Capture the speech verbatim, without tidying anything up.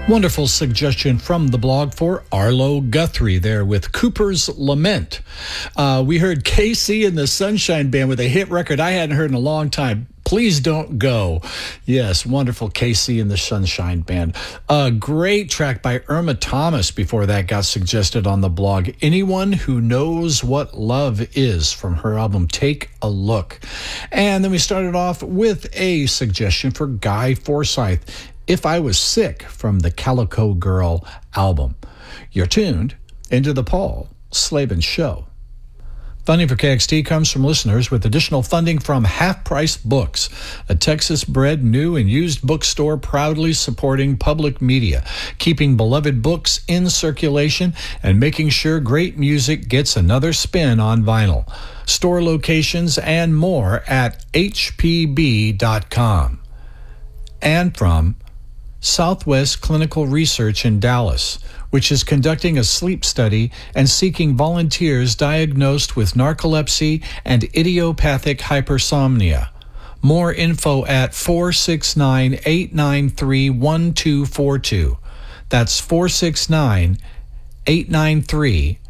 Wonderful suggestion from the blog for Arlo Guthrie there with Cooper's Lament. Uh, we heard K C and the Sunshine Band with a hit record I hadn't heard in a long time. Please Don't Go. Yes, wonderful K C and the Sunshine Band. A great track by Irma Thomas before that got suggested on the blog. Anyone Who Knows What Love Is from her album Take a Look. And then we started off with a suggestion for Guy Forsyth, If I Was Sick from the Calico Girl album. You're tuned into the Paul Slavin Show. Funding for K X T comes from listeners with additional funding from Half Price Books, a Texas-bred new and used bookstore proudly supporting public media, keeping beloved books in circulation and making sure great music gets another spin on vinyl. Store locations and more at H P B dot com. And from Southwest Clinical Research in Dallas, which is conducting a sleep study and seeking volunteers diagnosed with narcolepsy and idiopathic hypersomnia. More info at four six nine, eight nine three, one two four two. That's four six nine, eight nine three,